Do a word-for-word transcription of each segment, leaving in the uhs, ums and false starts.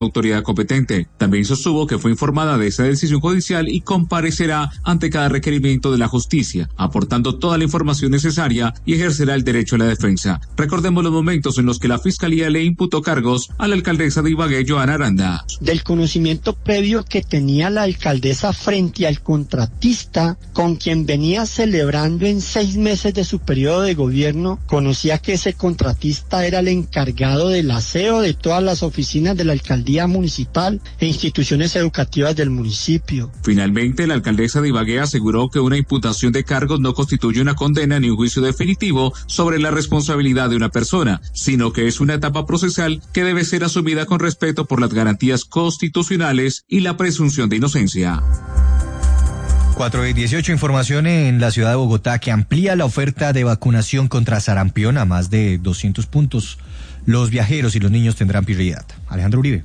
autoridad competente. También sostuvo que fue informada de esa decisión judicial y comparecerá ante cada requerimiento de la justicia, aportando toda la información necesaria y ejercerá el derecho a la defensa. Recordemos los momentos en los que la Fiscalía le imputó cargos a la alcaldesa de Ibagué, Johanna Aranda. Del conocimiento previo que tenía la alcaldesa frente al contratista con quien venía celebrando en seis meses de su periodo de gobierno, conocía que ese contratista era el encargado del aseo de todas las oficinas de la alcaldía municipal e instituciones educativas del municipio. Finalmente, la alcaldesa de Ibagué aseguró que una imputación de cargos no constituye una condena ni un juicio definitivo sobre la responsabilidad de una persona, sino que es una etapa procesal que debe ser asumida con respeto por las garantías constitucionales y la presunción de inocencia. cuatro y dieciocho, información en la ciudad de Bogotá que amplía la oferta de vacunación contra sarampión a más de doscientos puntos. Los viajeros y los niños tendrán prioridad. Alejandro Uribe.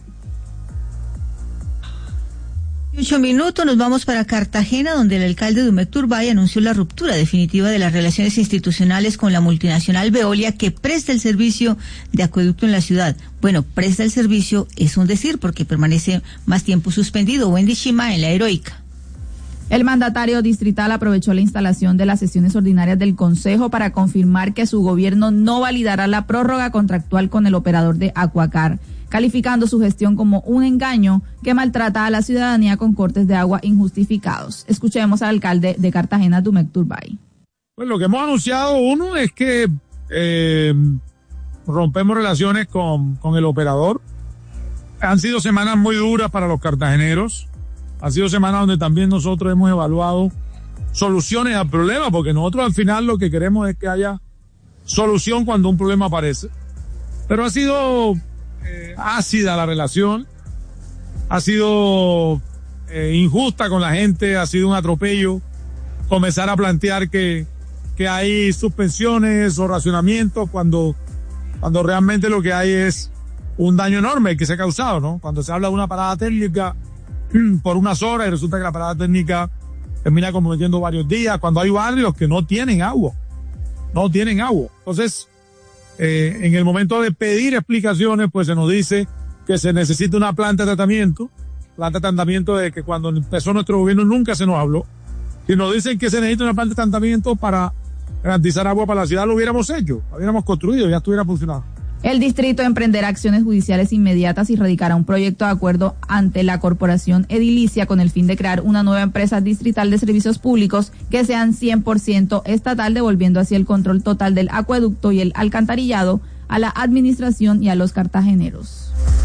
Ocho minutos, nos vamos para Cartagena, donde el alcalde Dumek Turbay anunció la ruptura definitiva de las relaciones institucionales con la multinacional Veolia, que presta el servicio de acueducto en la ciudad. Bueno, presta el servicio es un decir, porque permanece más tiempo suspendido. Wendy Shima en La Heroica. El mandatario distrital aprovechó la instalación de las sesiones ordinarias del Consejo para confirmar que su gobierno no validará la prórroga contractual con el operador de Acuacar, calificando su gestión como un engaño que maltrata a la ciudadanía con cortes de agua injustificados. Escuchemos al alcalde de Cartagena, Dumek Turbay. Pues lo que hemos anunciado, uno, es que eh, rompemos relaciones con, con el operador. Han sido semanas muy duras para los cartageneros. Han sido semanas donde también nosotros hemos evaluado soluciones al problema, porque nosotros al final lo que queremos es que haya solución cuando un problema aparece. Pero ha sido eh, ácida la relación, ha sido eh, injusta con la gente, ha sido un atropello comenzar a plantear que, que hay suspensiones o racionamientos cuando, cuando realmente lo que hay es un daño enorme que se ha causado, ¿no? Cuando se habla de una parada técnica por unas horas y resulta que la parada técnica termina comprometiendo varios días, cuando hay barrios que no tienen agua, no tienen agua. Entonces, eh, en el momento de pedir explicaciones, pues se nos dice que se necesita una planta de tratamiento, planta de tratamiento de que cuando empezó nuestro gobierno nunca se nos habló. Si nos dicen que se necesita una planta de tratamiento para garantizar agua para la ciudad, lo hubiéramos hecho, lo hubiéramos construido, ya estuviera funcionando. El distrito emprenderá acciones judiciales inmediatas y radicará un proyecto de acuerdo ante la corporación edilicia con el fin de crear una nueva empresa distrital de servicios públicos que sean cien por ciento estatal, devolviendo así el control total del acueducto y el alcantarillado a la administración y a los cartageneros.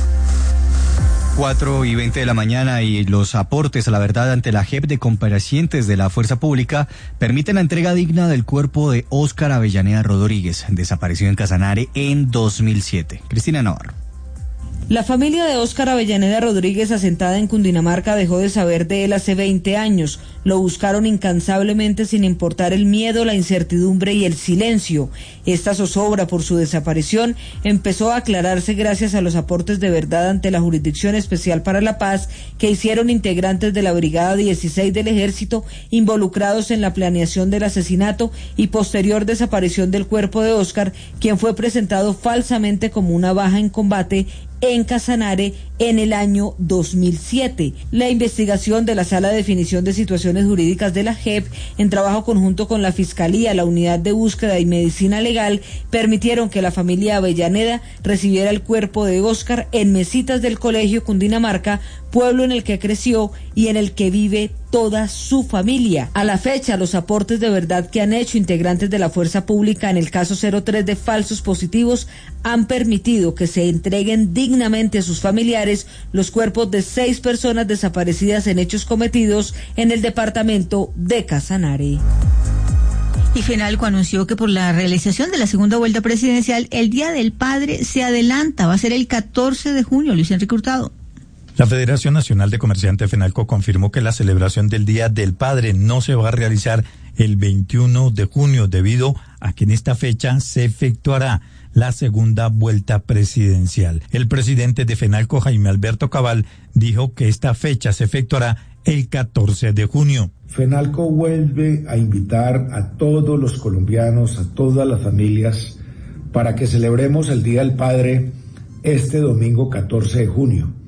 cuatro y veinte de la mañana y los aportes a la verdad ante la J E P de comparecientes de la Fuerza Pública permiten la entrega digna del cuerpo de Óscar Avellaneda Rodríguez, desaparecido en Casanare en dos mil siete. Cristina Navarro. La familia de Óscar Avellaneda Rodríguez, asentada en Cundinamarca, dejó de saber de él hace veinte años. Lo buscaron incansablemente sin importar el miedo, la incertidumbre y el silencio. Esta zozobra por su desaparición empezó a aclararse gracias a los aportes de verdad ante la Jurisdicción Especial para la Paz que hicieron integrantes de la Brigada dieciséis del Ejército involucrados en la planeación del asesinato y posterior desaparición del cuerpo de Óscar, quien fue presentado falsamente como una baja en combate en Casanare en el año dos mil siete. La investigación de la Sala de Definición de Situaciones Jurídicas de la J E P, en trabajo conjunto con la Fiscalía, la Unidad de Búsqueda y Medicina Legal, permitieron que la familia Avellaneda recibiera el cuerpo de Óscar en mesitas del Colegio Cundinamarca, pueblo en el que creció y en el que vive toda su familia. A la fecha, los aportes de verdad que han hecho integrantes de la Fuerza Pública en el caso cero tres de falsos positivos han permitido que se entreguen dignamente a sus familiares los cuerpos de seis personas desaparecidas en hechos cometidos en el departamento de Casanare. Y FENALCO anunció que por la realización de la segunda vuelta presidencial, el Día del Padre se adelanta, va a ser el catorce de junio, Luis Enrique Hurtado. La Federación Nacional de Comerciantes FENALCO confirmó que la celebración del Día del Padre no se va a realizar el veintiuno de junio debido a que en esta fecha se efectuará la segunda vuelta presidencial. El presidente de FENALCO, Jaime Alberto Cabal, dijo que esta fecha se efectuará el catorce de junio. FENALCO vuelve a invitar a todos los colombianos, a todas las familias, para que celebremos el Día del Padre este domingo catorce de junio.